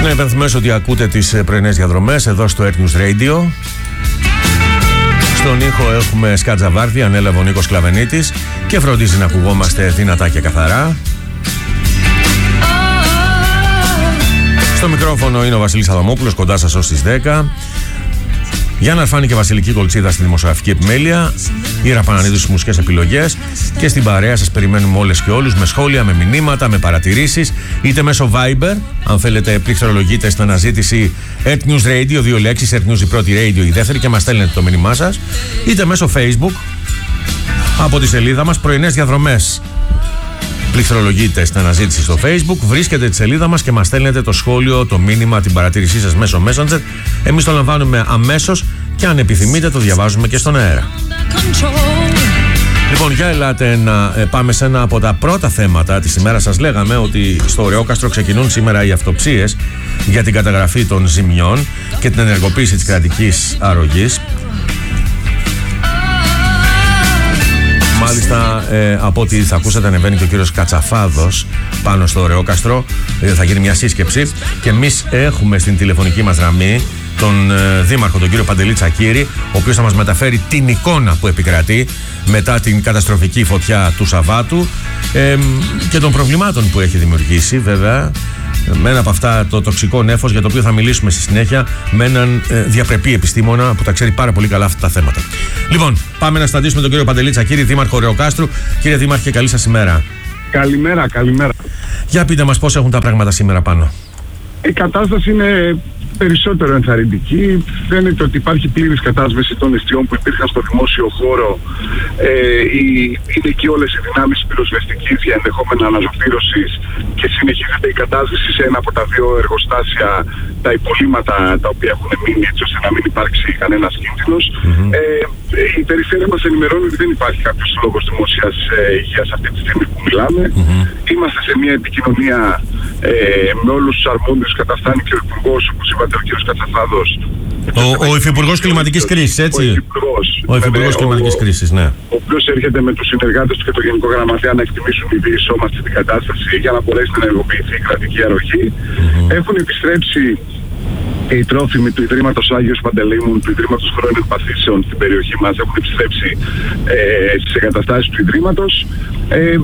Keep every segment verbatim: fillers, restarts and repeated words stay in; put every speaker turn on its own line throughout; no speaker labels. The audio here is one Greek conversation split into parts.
Να υπενθυμίσω ότι ακούτε τις πρωινές διαδρομές εδώ στο Earth News Radio. Στον ήχο έχουμε Σκάτζα Βάρδη, ανέλαβε ο Νίκος Κλαβενίτης και φροντίζει να ακουγόμαστε δυνατά και καθαρά. Στο μικρόφωνο είναι ο Βασίλης Αδαμόπουλος, κοντά σας ως τις δέκα. Γιάννα Αρφάνη και Βασιλική Κολτσίδα στη δημοσιογραφική επιμέλεια. Ήρα Πανανίδου στις μουσικές επιλογές. Και στην παρέα σας περιμένουμε όλες και όλους με σχόλια, με μηνύματα, με παρατηρήσεις. Είτε μέσω Viber, αν θέλετε, πληκτρολογείτε στην αναζήτηση Earth News Radio, δύο λέξεις, Earth News η πρώτη, Radio η δεύτερη, και μας στέλνετε το μήνυμά σας. Είτε μέσω Facebook, από τη σελίδα μας Πρωινές Διαδρομές. Πληκτρολογείτε στην αναζήτηση στο Facebook, βρίσκετε τη σελίδα μας και μας στέλνετε το σχόλιο, το μήνυμα, την παρατήρησή σας μέσω Messenger. Εμείς το λαμβάνουμε αμέσως και αν επιθυμείτε το διαβάζουμε και στον αέρα. Λοιπόν, για ελάτε να πάμε σε ένα από τα πρώτα θέματα της ημέρας. Σας λέγαμε ότι στο Ωρεόκαστρο ξεκινούν σήμερα οι αυτοψίες για την καταγραφή των ζημιών και την ενεργοποίηση της κρατικής αρρωγής. Μάλιστα, ε, από ό,τι θα ακούσατε, ανεβαίνει και ο κύριος Κατσαφάδος πάνω στο Ωρεόκαστρο. Ε, θα γίνει μια σύσκεψη και εμείς έχουμε στην τηλεφωνική μας γραμμή τον ε, Δήμαρχο, τον κύριο Παντελή Τσακίρη, ο οποίος θα μας μεταφέρει την εικόνα που επικρατεί μετά την καταστροφική φωτιά του Σαββάτου ε, και των προβλημάτων που έχει δημιουργήσει, βέβαια, με ένα από αυτά το τοξικό νέφος, για το οποίο θα μιλήσουμε στη συνέχεια με έναν ε, διαπρεπή επιστήμονα που τα ξέρει πάρα πολύ καλά αυτά τα θέματα. Λοιπόν, πάμε να συναντήσουμε τον κύριο Παντελή Τσακίρη, Δήμαρχο Ωρεοκάστρου. Κύριε Δήμαρχε, καλή σας ημέρα.
Καλημέρα, καλημέρα.
Για πείτε μας πώς έχουν τα πράγματα σήμερα πάνω.
Η κατάσταση είναι περισσότερο ενθαρρυντική. Φαίνεται ότι υπάρχει πλήρης κατάσβεση των εστιών που υπήρχαν στο δημόσιο χώρο. Ε, η, είναι εκεί όλες οι δυνάμεις πυροσβεστικής για ενδεχόμενα αναζωφύρωσης και συνεχίζεται η κατάσβεση σε ένα από τα δύο εργοστάσια, τα υπολείμματα τα οποία έχουν μείνει, έτσι ώστε να μην υπάρξει κανένας κίνδυνος. Mm-hmm. Ε, η περιφέρεια μας ενημερώνει ότι δεν υπάρχει κάποιος λόγος δημόσιας ε, υγείας αυτή τη στιγμή που μιλάμε. Mm-hmm. Είμαστε σε μια επικοινωνία ε, με όλους τους αρμόδιους, καταφτάνει και ο Υπουργός, όπως είπατε, ο κ. Κατσαφάδος.
Ο, ο Υφυπουργός Κλιματικής Κρίσης, έτσι. Ο Υφυπουργός, ο Υφυπουργός Κλιματικής Κρίσης, ναι. Ο οποίος έρχεται με τους συνεργάτες του και το Γενικό Γραμματέα να εκτιμήσουν η διεισόμαστε την κατάσταση για να μπορέσει να ενεργοποιηθεί η κρατική αρρωγή. Mm-hmm. Έχουν επιστρέψει οι τρόφιμοι του Ιδρύματος Άγιος Παντελεήμων, του Ιδρύματος Χρόνιων Παθήσεων στην περιοχή μας, έχουν επιστρέψει ε, στις εγκαταστάσεις του Ιδρύματος. Ε, ε,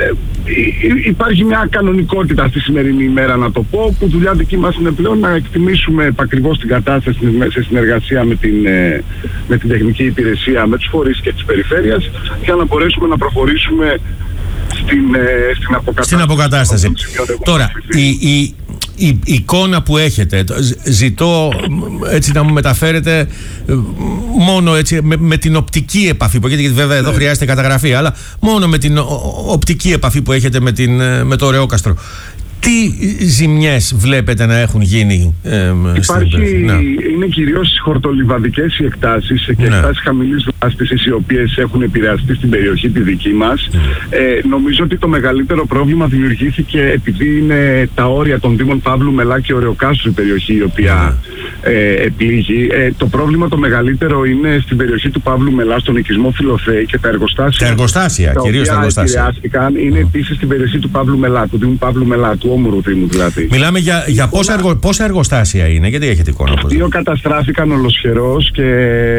υπάρχει μια κανονικότητα στη σημερινή ημέρα, να το πω, που δουλειά δική μας είναι πλέον να εκτιμήσουμε επακριβώς την κατάσταση σε συνεργασία με την, ε, με την τεχνική υπηρεσία, με τους φορείς και της περιφέρειας, για να μπορέσουμε να προχωρήσουμε στην, ε, στην αποκατάσταση. Στην αποκατάσταση. Τώρα, η, η, η εικόνα που έχετε, ζητώ έτσι να μου μεταφέρετε μόνο έτσι με, με την οπτική επαφή που έχετε, γιατί βέβαια εδώ χρειάζεται καταγραφή, αλλά μόνο με την οπτική επαφή που έχετε με, την, με το Ωρεόκαστρο. Τι ζημιές βλέπετε να έχουν γίνει ε,
Υπάρχει,
στην ναι.
είναι κυρίως χορτολιβαδικές οι εκτάσεις και ναι. εκτάσεις χαμηλής βλάστησης, οι οποίες έχουν επηρεαστεί στην περιοχή τη δική μας. Mm. Ε, νομίζω ότι το μεγαλύτερο πρόβλημα δημιουργήθηκε επειδή είναι τα όρια των Δήμων Παύλου Μελά και Ωρεοκάστρου η περιοχή η οποία mm. ε, επλήγει. Ε, το πρόβλημα το μεγαλύτερο είναι στην περιοχή του Παύλου Μελά, στον οικισμό Φιλοθέη, και τα εργοστάσια.
Τα εργοστάσια,
τα
κυρίως τα εργοστάσια.
Είναι mm. επίσης στην περιοχή του Παύλου Μελά, του Δήμου Παύλου Μελά, του Όμορου Δήμου δηλαδή.
Μιλάμε για, για πόσα, εργο, πόσα εργοστάσια είναι, γιατί έχετε εικόνα?
Δύο καταστράφηκαν ολοσχερός και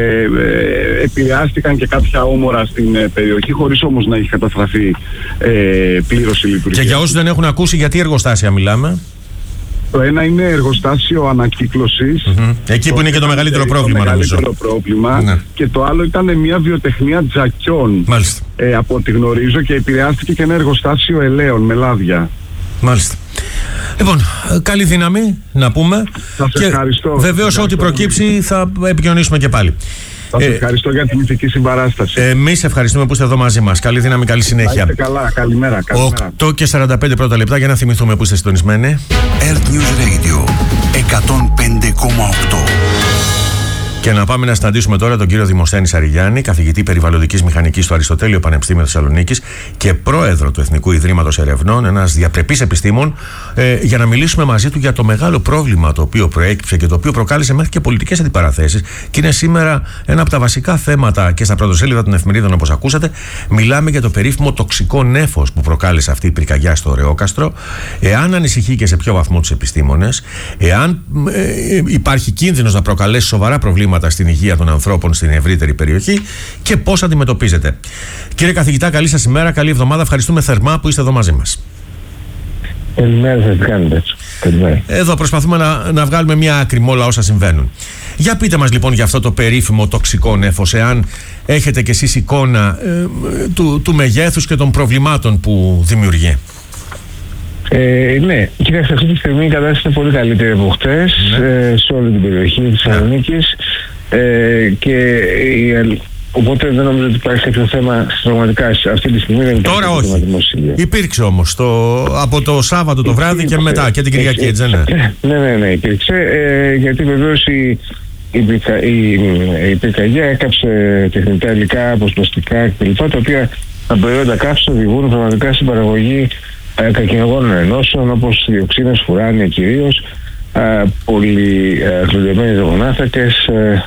ε, επηρεάστηκαν και κάποια όμορα στην ε, περιοχή, χωρίς όμως να έχει καταστραφεί ε, πλήρως η λειτουργία.
Και για όσους δεν έχουν ακούσει, γιατί εργοστάσια μιλάμε?
Το ένα είναι εργοστάσιο ανακύκλωσης.
Mm-hmm. Εκεί που είναι και το μεγαλύτερο πρόβλημα,
το μεγαλύτερο πρόβλημα. Ναι. Και το άλλο ήταν μια βιοτεχνία τζακιών. Μάλιστα. Ε, από ό,τι γνωρίζω, και επηρεάστηκε και ένα εργοστάσιο ελαίων με λάδια.
Μάλιστα. Λοιπόν, καλή δύναμη να πούμε.
Σας
και
ευχαριστώ.
Βεβαίως ό,τι προκύψει θα επικοινωνήσουμε και πάλι.
Σας ευχαριστώ ε, για την ηθική συμπαράσταση.
Εμείς ευχαριστούμε που είστε εδώ μαζί μας. Καλή δύναμη, καλή συνέχεια.
Είστε καλά, καλημέρα, καλημέρα.
οκτώ και σαράντα πέντε πρώτα λεπτά για να θυμηθούμε που είστε συντονισμένοι.
Earth News Radio εκατόν πέντε κόμμα οκτώ. Και να πάμε να συναντήσουμε τώρα τον κύριο Δημοσθένη Σαριγιάννη, καθηγητή περιβαλλοντικής μηχανικής στο Αριστοτέλειο Πανεπιστήμιο Θεσσαλονίκης και πρόεδρο του Εθνικού Ιδρύματος Ερευνών, ένας διαπρεπής επιστήμον, ε, για να μιλήσουμε μαζί του για το μεγάλο πρόβλημα το οποίο προέκυψε και το οποίο προκάλεσε μέχρι και πολιτικές αντιπαραθέσεις. Και είναι σήμερα ένα από τα βασικά θέματα και στα πρωτοσέλιδα των εφημερίδων, όπως ακούσατε. Μιλάμε για το περίφημο τοξικό νέφος που προκάλεσε αυτή η πυρκαγιά στο Ρεόκαστρο. Εάν ανησυχεί και σε ποιο βαθμό τους επιστήμονες, εάν ε, υπάρχει κίνδυνος να προκαλέσει σοβαρά προβλήματα στην υγεία των ανθρώπων στην ευρύτερη περιοχή και πώς αντιμετωπίζετε. Κύριε καθηγητά, καλή σας ημέρα, καλή εβδομάδα. Ευχαριστούμε θερμά που είστε εδώ μαζί μας.
Καλημέρα σας, τι κάνετε? Καλημέρα.
Εδώ προσπαθούμε να, να βγάλουμε μια άκρη με όλα όσα συμβαίνουν. Για πείτε μας λοιπόν για αυτό το περίφημο τοξικό νέφος, εάν έχετε κι εσείς εικόνα ε, του, του μεγέθους και των προβλημάτων που δημιουργεί.
Ε, ναι, κοιτάξτε, αυτή τη στιγμή η κατάσταση είναι πολύ καλύτερη από χτες, ναι. ε, σε όλη την περιοχή της Θεσσαλονίκης, ε, και η, οπότε δεν νομίζω ότι υπάρχει κάποιο θέμα πραγματικά αυτή τη στιγμή. Δεν
Τώρα όχι. Υπήρξε όμως το, από το Σάββατο το βράδυ υπήρξε, και μετά και την Κυριακή, έτσι ναι.
Ναι, ναι, ναι, υπήρξε, ε, γιατί βεβαίως η, η, η, η πυρκαγιά έκαψε τεχνητά υλικά, αποσπαστικά κτλ. Τα οποία τα προϊόντα καύσης οδηγούν πραγματικά στην παραγωγή Ε, καρκινογόνων ενώσεων όπως διοξίνες, φουράνια κυρίως, ε, πολυχλωριωμένοι υδρογονάνθρακες,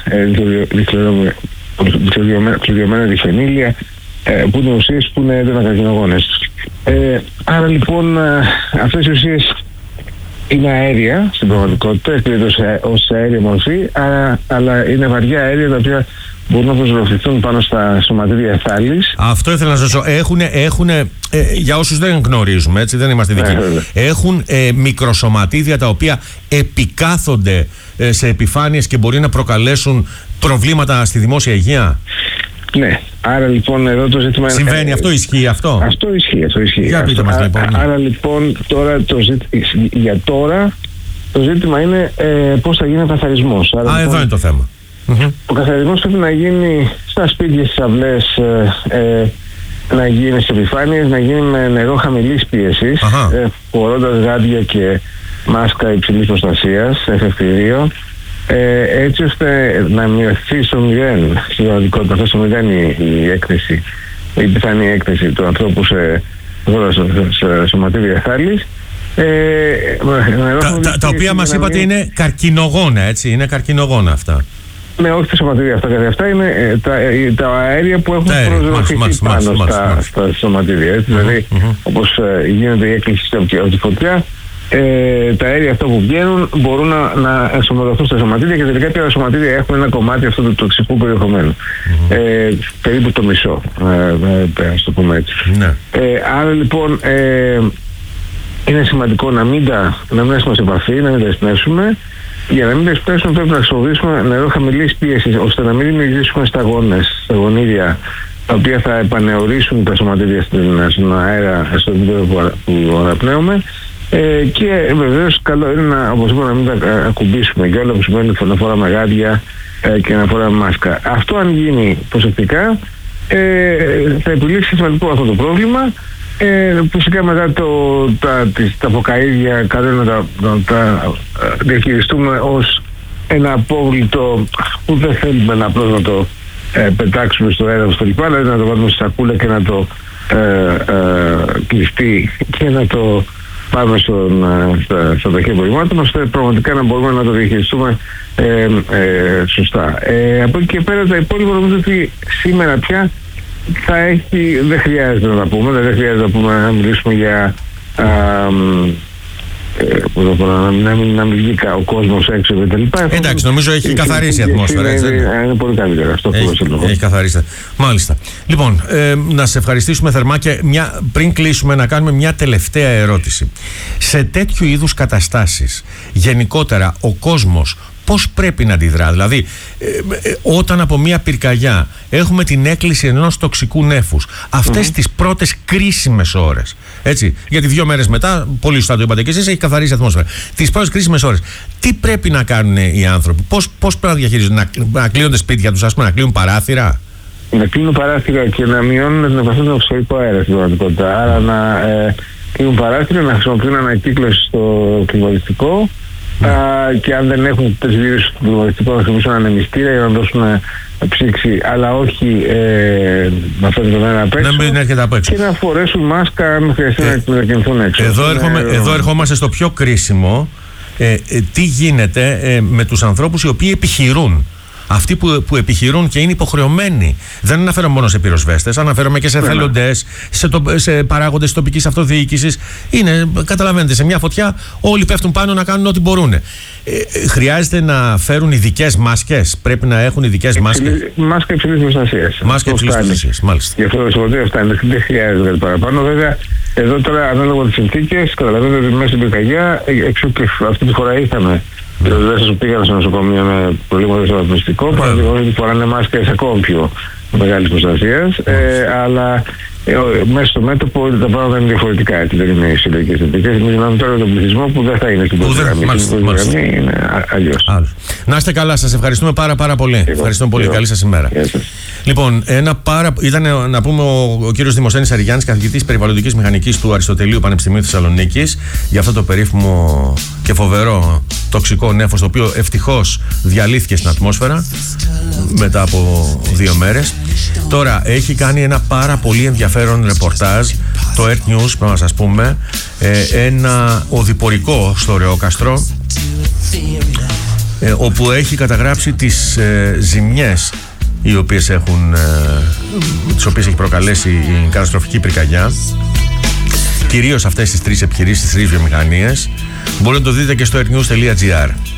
διχλωριωμένα διφενήλια, ε, που είναι ουσίες που είναι έντονα καρκινογόνες. Ε, άρα λοιπόν ε, αυτές οι ουσίες είναι αέρια στην πραγματικότητα, εκτελείται ως αέρια μορφή, αλλά, αλλά είναι βαριά αέρια τα οποία μπορούν να προσδοθηθούν πάνω στα σωματίδια θάλης.
Αυτό ήθελα να σας πω. Έχουν, έχουν ε, για όσους δεν γνωρίζουμε, έτσι, δεν είμαστε δικοί, ε, έχουν ε, μικροσωματίδια τα οποία επικάθονται ε, σε επιφάνειες και μπορεί να προκαλέσουν προβλήματα στη δημόσια υγεία.
Ναι, άρα λοιπόν εδώ το ζήτημα...
Συμβαίνει ε, αυτό, ισχύει αυτό?
Αυτό ισχύει, αυτό ισχύει.
Για πείτε μας λοιπόν.
Άρα, άρα λοιπόν τώρα το ζήτημα, για τώρα το ζήτημα είναι ε, πώς θα γίνει ο καθαρισμός. Άρα,
Α,
λοιπόν,
εδώ είναι το θέμα.
Ο καθαρισμός πρέπει να γίνει στα σπίτια, στις αυλές, ε, ε, να γίνει σε επιφάνειες, να γίνει με νερό χαμηλής πίεσης, ε, φορώντας γάντια και μάσκα υψηλής προστασίας, εφ εφ δύο, ε, έτσι ώστε να μειωθεί στο μηδέν, στην πραγματικότητα, στο μηδέν η, η έκθεση, η πιθανή έκθεση του ανθρώπου σε, σε, σε σωματίδια θάλης. Ε,
τα, τα, τα οποία μας είπατε μην... είναι καρκινογόνα, έτσι, είναι καρκινογόνα αυτά.
Ναι, όχι τα σωματίδια αυτά, καθ' αυτά είναι ε, τα, ε, τα αέρια που έχουν προσδοθηθεί πάνω μάλιστα, στα, μάλιστα. στα σωματίδια. Έτσι, mm-hmm, δηλαδή, mm-hmm. όπως ε, γίνεται η έκκληση από τη φωτιά, ε, τα αέρια αυτά που βγαίνουν μπορούν να, να ενσωματωθούν στα σωματίδια και τελικά τα σωματίδια έχουν ένα κομμάτι αυτού του τοξικού περιεχομένου. Mm-hmm. Ε, περίπου το μισό, ε, ε, ας το πούμε έτσι. Mm-hmm. Ε, άρα λοιπόν ε, είναι σημαντικό να μην, τα, να μην έχουμε σε επαφή, να μην τα εισπνεύσουμε. Για να μην τα εισπνεύσουμε πρέπει να χρησιμοποιήσουμε νερό χαμηλής πίεσης, ώστε να μην δημιουργήσουμε σταγόνες, σταγονίδια, τα οποία θα επανεωρήσουν τα σωματίδια στην, στον αέρα, στο επίπεδο που, που αναπνέουμε. Ε, και βεβαίως καλό είναι να, όπως είπα, να μην τα ακουμπήσουμε και όλα που σημαίνει να φοράμε γάντια ε, και να φοράμε μάσκα. Αυτό αν γίνει προσεκτικά ε, θα επιλύσει σημαντικό αυτό το πρόβλημα. Ε, φυσικά μετά το, τα, τις, τα αποκαΐδια καλό είναι να τα, να τα διαχειριστούμε ως ένα απόβλητο που δεν θέλουμε να απλώς να το ε, πετάξουμε στο έδαφος κλπ, αλλά να το βάλουμε στη σακούλα και να το ε, ε, κλειστεί και να το πάμε στον, στα, στα ταχεία απορριμμάτων, ώστε πραγματικά να μπορούμε να το διαχειριστούμε ε, ε, σωστά. Ε, από εκεί και πέρα τα υπόλοιπα νομίζω ότι σήμερα πια θα έχει, δεν χρειάζεται να τα πούμε, δεν χρειάζεται να, πούμε, να μιλήσουμε για α, ε, να, να, μην, να μην βγει ο κόσμος έξω και τα λοιπά.
Εντάξει, νομίζω έχει καθαρίσει η ατμόσφαιρα.
Είναι, είναι, είναι πολύ καλύτερα αυτό που
έχει, έχει καθαρίσει. Μάλιστα. Λοιπόν, ε, να σε ευχαριστήσουμε θερμά και μια, πριν κλείσουμε να κάνουμε μια τελευταία ερώτηση. Σε τέτοιου είδους καταστάσεις γενικότερα ο κόσμος πώς πρέπει να αντιδρά? Δηλαδή, ε, ε, όταν από μια πυρκαγιά έχουμε την έκκληση ενός τοξικού νέφους, αυτές mm-hmm. τις πρώτες κρίσιμες ώρες, έτσι, γιατί δύο μέρες μετά, πολύ σωστά το είπατε και εσείς, έχει καθαρίσει η ατμόσφαιρα. Τις πρώτες κρίσιμες ώρες, τι πρέπει να κάνουν οι άνθρωποι, πώς, πώς πρέπει να διαχειρίζονται, να, να κλείνονται σπίτια τους, ας πούμε, να κλείνουν παράθυρα?
Να κλείνουν παράθυρα και να μειώνουν την επαφή με το οξυδικό αέρα στην πραγματικότητα. Άρα να ε, κλείνουν παράθυρα, να χρησιμοποιούν ανακύκλωση στο κλιματιστικό, Α, και αν δεν έχουν τις βίρους του λογιστικού να χρησιμοποιήσουν ανεμιστήρα για να δώσουν ψήξη, αλλά όχι ε, να φέρουν τον ένα απ' έξω,
να μην έρχεται απ' έξω
και να φορέσουν μάσκα αν χρειαστεί ε, να μετακινηθούν έξω.
Εδώ, έρχομαι, ε, εδώ ερχόμαστε στο πιο κρίσιμο. Ε, ε, τι γίνεται ε, με τους ανθρώπους οι οποίοι επιχειρούν. Αυτοί που, που επιχειρούν και είναι υποχρεωμένοι. Δεν αναφέρομαι μόνο σε πυροσβέστες, αναφέρομαι και σε εθελοντές, σε, το, σε παράγοντες τοπικής αυτοδιοίκησης. Είναι, καταλαβαίνετε, σε μια φωτιά όλοι πέφτουν πάνω να κάνουν ό,τι μπορούν. Ε, ε, χρειάζεται να φέρουν ειδικές μάσκες. Πρέπει να έχουν ειδικές μάσκες.
Μάσκα υψηλής προστασίας.
Μάσκα υψηλής προστασίας, μάλιστα.
Γι' αυτό το σχολείο αυτά δεν χρειάζεται κάτι παραπάνω. Βέβαια, εδώ τώρα ανάλογα τις συνθήκες, καταλαβαίνετε ότι μέσα στην πυρκαγιά, έξω και αυτή τη φορά ήρθαμε. Οι πυροσβέστες που πήγαν στο νοσοκομείο με προβλήματα στο απνευστικό, παραδείγματος ότι φοράνε μάσκες ακόμα πιο μεγάλης προστασίας, ε, αλλά ε, μέσα στο μέτωπο τα πράγματα είναι διαφορετικά, έτσι δεν είναι οι συλλογικές συνθήκες. Εμείς μιλάμε τώρα για τον πληθυσμό που δεν θα είναι στην πρώτη γραμμή. Στην πρώτη γραμμή είναι αλλιώς.
Να είστε καλά, σας ευχαριστούμε πάρα πάρα πολύ. Εγώ, Ευχαριστούμε πολύ, εγώ. Καλή σας ημέρα. Λοιπόν, ένα πάρα, ήταν να πούμε ο, ο κύριος Δημοσθένης Αριγιάννης, καθηγητής περιβαλλοντικής μηχανικής του Αριστοτελείου Πανεπιστημίου Θεσσαλονίκης, για αυτό το περίφημο και φοβερό τοξικό νέφος, το οποίο ευτυχώς διαλύθηκε στην ατμόσφαιρα μετά από δύο μέρες. Τώρα έχει κάνει ένα πάρα πολύ ενδιαφέρον ρεπορτάζ το Earth News, πρέπει να σας πούμε, ε, ένα οδηπορικό στο Ρεόκαστρο, ε, όπου έχει καταγράψει τις ε, ζημιές οι οποίες έχουν, ε, τις οποίες έχει προκαλέσει η καταστροφική πυρκαγιά, κυρίως αυτές τις τρεις επιχειρήσεις, τις τρεις βιομηχανίες. Μπορείτε να το δείτε και στο earthnews τελεία gr.